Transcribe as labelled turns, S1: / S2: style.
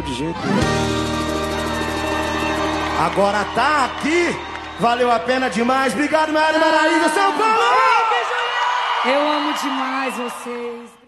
S1: de jeito nenhum. Agora tá aqui, valeu a pena demais. Obrigado, Maiara Maraíza, São Paulo!
S2: Eu amo demais vocês.